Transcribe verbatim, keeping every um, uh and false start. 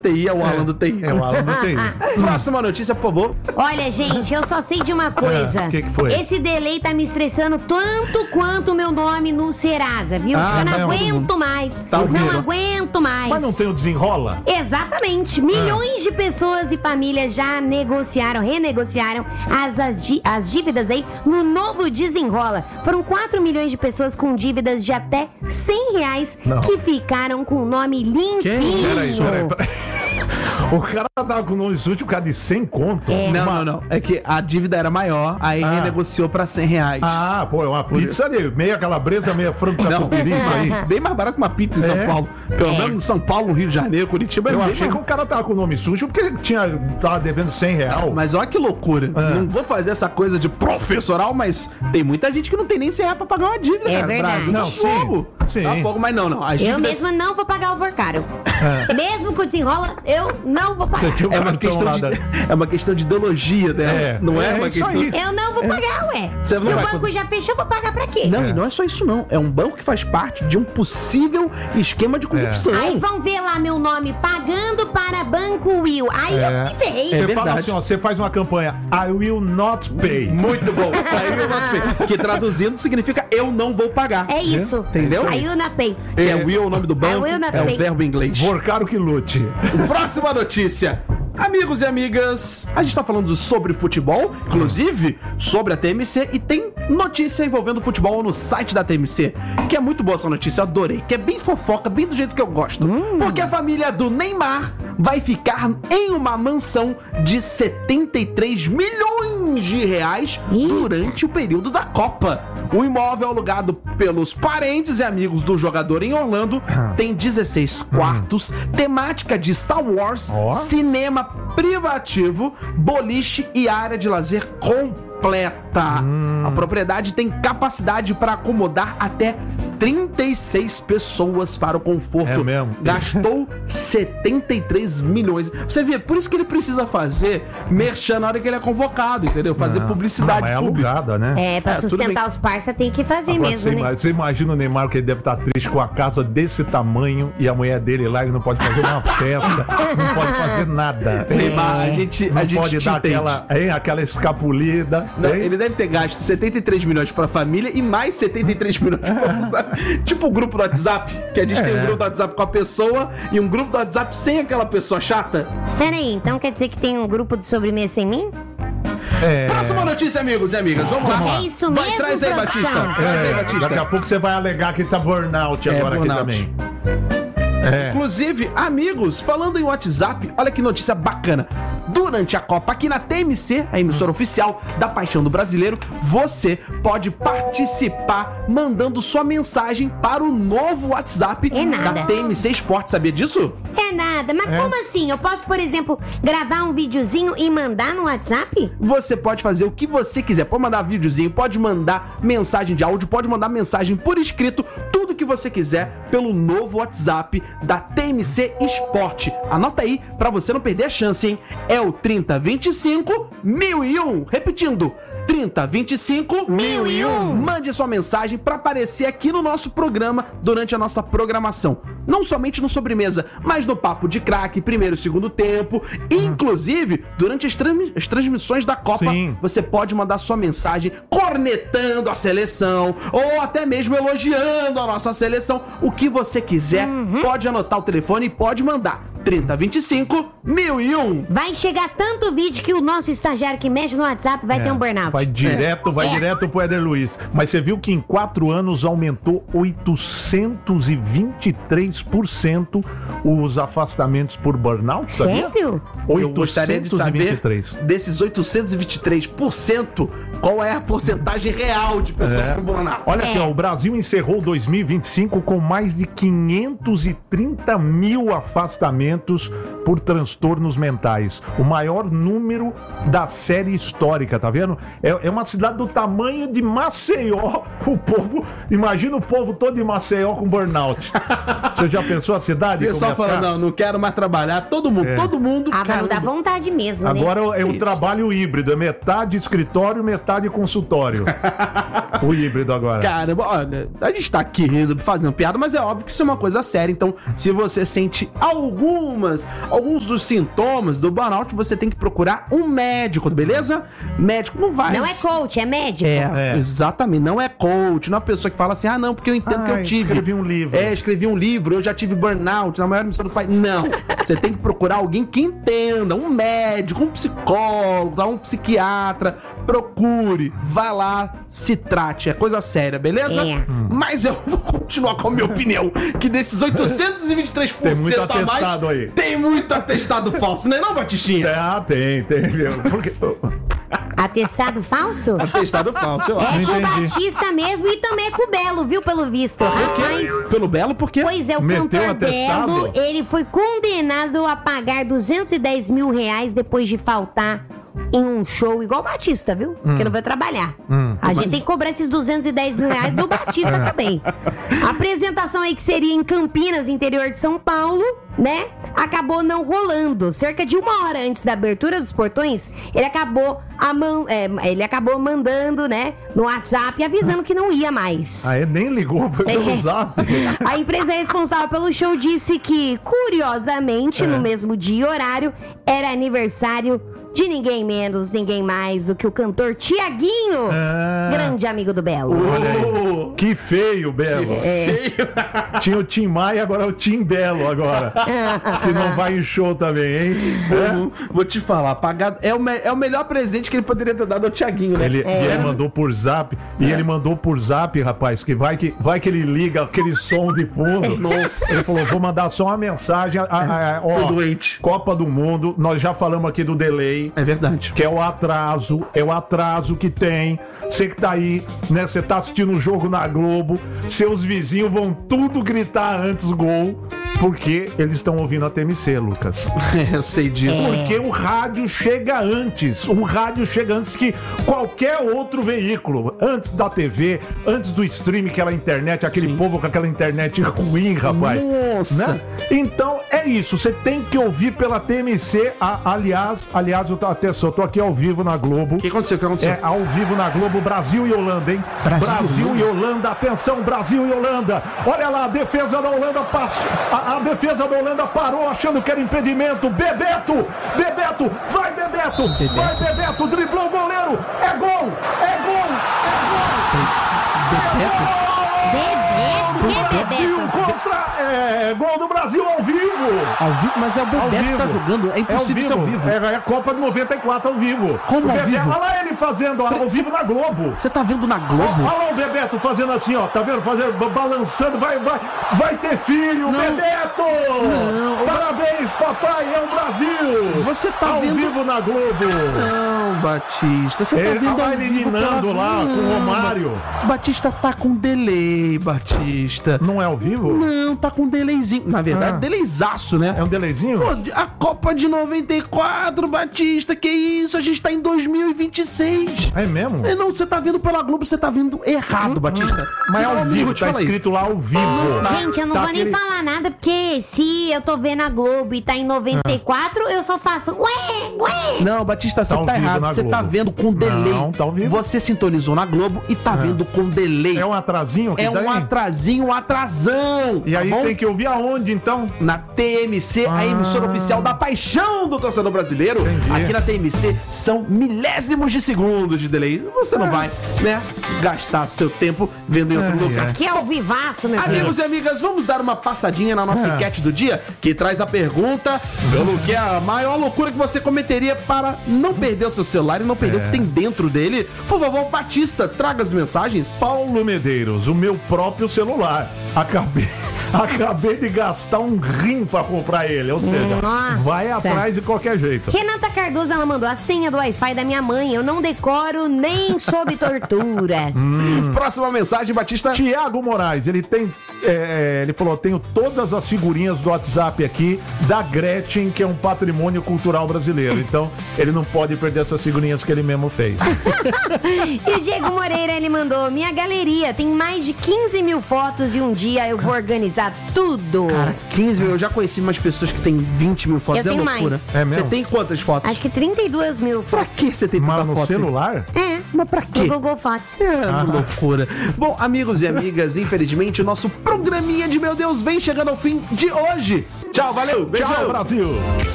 T I, é o Alan do T I. É o Alan do T I. Próxima notícia, por favor. Olha, gente, eu só sei de uma coisa. O que que foi? Esse delay tá me estressando tanto quanto o meu nome no Serasa, viu? Ah, eu não não, aguento mais. Tá não ouvindo? aguento mais. Mas não tem o desenrola? Exatamente. Milhões de pessoas e famílias já negociaram, renegociaram as, agi- as dívidas aí no novo Desenrola. Foram quatro milhões de pessoas com dívidas de até cem reais Não. que ficaram com o nome limpinho. Peraí, peraí, peraí. O cara tava com o nome sujo, o cara de cem conto. É. Não, não, não. É que a dívida era maior, aí Ah. renegociou pra cem reais. Ah, pô, é uma pizza ali, meia calabresa, meia frango catupiry, isso aí. Bem mais barato que uma pizza em São É. Paulo. Pelo menos em São Paulo, no Rio de Janeiro, Curitiba é Eu bem achei mais- que o cara tava com o nome sujo porque tinha, tava devendo cem real. Mas olha que loucura. É. Não vou fazer essa coisa de professoral, mas tem muita gente que não tem nem cem reais pra pagar uma dívida, É cara. verdade. Brasil, Não, tá sim, fogo. sim. Tá fogo, mas não, não. As Eu dívidas- mesma não vou pagar o overcaro. É. Mesmo com o Desenrola, eu não vou pagar. Você tinha o É uma, cartão questão lá de, da- é uma questão de ideologia dela. É. Não é, É uma isso questão. aí. Eu não vou pagar, ué. Você Se não o vai- banco já fechou, eu vou pagar pra quê? Não, É. e não é só isso, não. É um banco que faz parte de um possível esquema de corrupção. Aí vão ver lá meu nome, pagando para Banco Will. Aí É. eu me ferrei. Você É fala verdade. assim, ó, você faz uma campanha, I will not pay. Muito bom. Aí eu não sei. Que traduzindo significa eu não vou pagar. É isso. Entendeu? Aí eu not pay. É, will é o nome do banco, I will not é o pay. verbo em inglês. For caro que lute. Próxima notícia. Amigos e amigas, a gente tá falando sobre futebol, inclusive sobre a T M C, e tem notícia envolvendo futebol no site da T M C, que é muito boa essa notícia, eu adorei, que é bem fofoca, bem do jeito que eu gosto. Porque a família do Neymar vai ficar em uma mansão de setenta e três milhões de reais Ih. durante o período da Copa. O imóvel alugado pelos parentes e amigos do jogador em Orlando tem dezesseis quartos, temática de Star Wars, Ó. cinema privativo, boliche e área de lazer completa. Hum. A propriedade tem capacidade para acomodar até trinta e seis pessoas para o conforto. É mesmo? Gastou setenta e três milhões. Você vê, por isso que ele precisa fazer merchan na hora que ele é convocado, entendeu? Fazer Não, publicidade não, é pública. alugada, né? É, pra É, tudo sustentar bem. os parça tem que fazer Agora, mesmo, você, né? ima- você imagina o Neymar que ele deve estar triste com a casa desse tamanho e a mulher dele lá, ele não pode fazer uma festa, não pode fazer nada. Neymar, a gente, Não a gente pode te dar entende. aquela, hein, aquela escapulida. Não, hein? ele deve ter gasto setenta e três milhões pra família e mais setenta e três milhões pra sabe? Tipo o grupo do WhatsApp, que a gente tem um É. grupo do WhatsApp com a pessoa e um grupo do WhatsApp sem aquela pessoa chata. Peraí, então quer dizer que tem um grupo de sobremesa sem mim? É, Próxima notícia, amigos e amigas. Vamos lá. É isso Vai, mesmo, traz aí, produção? Batista. Traz aí, é, Batista. daqui a pouco você vai alegar que tá burnout É, agora burnout. aqui também. É. Inclusive, amigos, falando em WhatsApp, olha que notícia bacana. Durante a Copa, aqui na T M C, a emissora oficial da Paixão do Brasileiro, você pode participar mandando sua mensagem para o novo WhatsApp É nada. da T M C Esporte. Sabia disso? É nada, mas É. como assim? Eu posso, por exemplo, gravar um videozinho e mandar no WhatsApp? Você pode fazer o que você quiser. Pode mandar videozinho, pode mandar mensagem de áudio, pode mandar mensagem por escrito, tudo que você quiser pelo novo WhatsApp da T M C Esporte. Anota aí pra você não perder a chance, hein? É o trinta vinte e cinco mil e um. Repetindo, trinta vinte e cinco mil e um. Mande sua mensagem pra aparecer aqui no nosso programa durante a nossa programação. Não somente no Sobremesa, mas no Papo de Craque, primeiro e segundo tempo. E, inclusive, durante as, transmi- as transmissões da Copa, Sim. você pode mandar sua mensagem cornetando a seleção ou até mesmo elogiando a nossa seleção. O que você quiser, pode anotar o telefone e pode mandar. trinta vinte e cinco mil e um. Vai chegar tanto vídeo que o nosso estagiário que mexe no WhatsApp vai ter um burnout. Vai direto, vai É. direto pro Éder Luiz. Mas você viu que em quatro anos aumentou oitocentos e vinte e três por cento os afastamentos por burnout, sabia? Sério? Eu gostaria de saber oitocentos e vinte e três. desses oitocentos e vinte e três por cento, qual é a porcentagem real de pessoas É. com burnout. Olha aqui, É. ó, o Brasil encerrou dois mil e vinte e cinco com mais de quinhentos e trinta mil afastamentos por transtornos mentais. O maior número da série histórica, tá vendo? É, é uma cidade do tamanho de Maceió. O povo, imagina o povo todo de Maceió com burnout. Você já pensou a cidade? O pessoal como ia falando, ficar? não, não quero mais trabalhar. Todo mundo, É. todo mundo. Ah, mas não dá caramba. vontade mesmo, né? Agora é um Isso. trabalho híbrido, é metade escritório, metade consultório. O híbrido agora. Caramba, olha, a gente tá aqui rindo, fazendo piada, mas é óbvio que isso é uma coisa séria. Então, se você sente algumas, alguns dos sintomas do burnout, você tem que procurar um médico, beleza? Médico não vai... Não é coach, é médico. É, É. exatamente, não é coach, não é uma pessoa que fala assim, ah, não, porque eu entendo que Ah, eu tive. escrevi um livro. É, escrevi um livro, eu já tive burnout, na maior missão do pai. Não, você tem que procurar alguém que entenda, um médico, um psicólogo, tá? Um psiquiatra, procure, vá lá, se trate, é coisa séria, beleza? É. Hum. Mas eu vou continuar com a minha opinião, que desses oitocentos e vinte e três por cento Tem muito a mais, atestado aí. tem muito atestado falso, não é não, Batistinha? Ah, tem, tem. viu? Porque... Atestado falso? Atestado falso, eu É acho. com o entendi. Batista mesmo e também é com o Belo, viu, pelo visto. Rapaz, Pelo Belo, por quê? pois é, o Meteu cantor atestado? Belo, ele foi condenado a pagar duzentos e dez mil reais depois de faltar em um show igual o Batista, viu? Porque não veio trabalhar. Hum. A gente tem que cobrar esses duzentos e dez mil reais do Batista também. A apresentação aí que seria em Campinas, interior de São Paulo, né? Acabou não rolando. Cerca de uma hora antes da abertura dos portões, ele acabou, a man- é, ele acabou mandando, né, no WhatsApp avisando que não ia mais. Ah, ele nem ligou pelo É. zap. A empresa responsável pelo show disse que, curiosamente, É. no mesmo dia e horário, era aniversário de ninguém menos, ninguém mais do que o cantor Tiaguinho, Ah. grande amigo do Belo. Olha aí. Que feio, Belo. É. Tinha o Tim Maia, agora é o Tim Belo agora. Que não vai em show também, hein? É? Vou- Vou te falar, pagado é o, me- é o melhor presente que ele poderia ter dado ao Thiaguinho, né? Ele, É. e ele mandou por zap. E ele mandou por zap, rapaz, que vai que, vai que ele liga aquele som de fundo. Nossa. Ele falou: vou mandar só uma mensagem. A, a, a, ó, Tô doente. Copa do Mundo, nós já falamos aqui do delay. É verdade. Que é o atraso, é o atraso que tem. Você que tá aí, né? Você tá assistindo o jogo na Globo, seus vizinhos vão tudo gritar antes gol, porque eles estão ouvindo a T M C, Lucas. É, eu sei disso. Porque o rádio chega antes. O rádio chega antes que qualquer outro veículo. Antes da T V, antes do stream, aquela internet, aquele povo com aquela internet ruim, rapaz. Nossa. Né? Então é isso. Você tem que ouvir pela T M C. A- aliás, aliás, eu tô, atenção, eu tô aqui ao vivo na Globo. O que aconteceu? O que aconteceu? É ao vivo na Globo, Brasil e Holanda, hein? Brasil e Holanda, atenção, Brasil e Holanda. Olha lá, a defesa da Holanda passou. A, a defesa da Holanda parou achando que era impedimento. Bebeto! Bebeto! Vai, Bebeto! Vai, Bebeto! Driblou o goleiro! É gol! É gol! É gol! Bebeto? Bebeto, que é Brasil Bebeto? contra. É, gol do Brasil ao vivo! Ao vivo? Mas é o Ao Bebeto vivo. que tá jogando. É impossível ser ao vivo. É, é a Copa de noventa e quatro ao vivo. Como O ao Bebeto- vivo? Olha lá ele fazendo ó, ao vivo na Globo. Você tá vendo na Globo? Olha lá o Bebeto fazendo assim, ó. Tá vendo? Fazendo, ba- balançando. Vai, vai, vai ter filho, Não. Bebeto! Não. Parabéns, papai, é o Brasil! Você tá ao vendo- vivo na Globo! Não, Batista. Você tá Ele vendo tá ao vivo eliminando pela- lá com o Não, Romário. Batista tá com delay, Batista. Não é ao vivo? Não, tá com delayzinho. Na verdade, Ah. delayzaço, né? É um delayzinho? Pô, a Copa de noventa e quatro, Batista, que isso? A gente tá em dois mil e vinte e seis. É mesmo? É, não, você tá vendo pela Globo, você tá vendo errado, Batista. Mas é ao Meu amigo, vivo, te tá fala aí. escrito lá ao vivo. Gente, eu não Tá vou nem aquele- falar nada, porque se eu tô vendo a Globo e tá em noventa e quatro, eu só faço ué, ué. Não, Batista, você Tá ao tá vivo errado. na Você tá Globo. vendo com delay. Não, tá ao vivo. Você sintonizou na Globo e tá vendo com delay. É um atrasinho que É daí? um atrasinho, um atrasão. E aí tá bom? tem que ouvir aonde, então? Na T M C, a Ah. emissora oficial da paixão do torcedor brasileiro. Entendi. Aqui na T M C são milésimos de segundos de delay. Você não É. vai, né, gastar seu tempo vendo em outro Ai, lugar. ai. Que é o vivaço, meu filho. Amigos e amigas, vamos dar uma passadinha na nossa É. enquete do dia, que traz a pergunta pelo que é a maior loucura que você cometeria para não perder o seu celular e não perder É. o que tem dentro dele. Por favor, Batista, traga as mensagens. Paulo Medeiros, o meu próprio celular. Acabei, acabei de gastar um rim pra comprar ele. Ou seja, Nossa. vai atrás de qualquer jeito. Renata Cardoso, ela mandou a senha do Wi-Fi da minha mãe. Eu não decoro nem sob tortura. Hum. Próxima mensagem, Batista. Tiago Moraes, ele tem. é, ele falou: tenho todas as figurinhas do WhatsApp aqui da Gretchen, que é um patrimônio cultural brasileiro. Então, ele não pode perder essas figurinhas que ele mesmo fez. E o Diego Moreira, ele mandou: minha galeria tem mais de quinze mil fotos e um dia eu vou organizar tudo. Cara, quinze mil. Eu já conheci umas pessoas que têm vinte mil fotos. Eu é tenho loucura. mais. É mesmo? Você tem quantas fotos? Acho que trinta e duas mil Pra fotos. que você tem tanta Mas no foto? celular? É. Mas pra quê? No Google Fotos. É, loucura. Bom, amigos e amigas, infelizmente o nosso programinha de Meu Deus vem chegando ao fim de hoje. Tchau, valeu, beijão. Tchau, Brasil!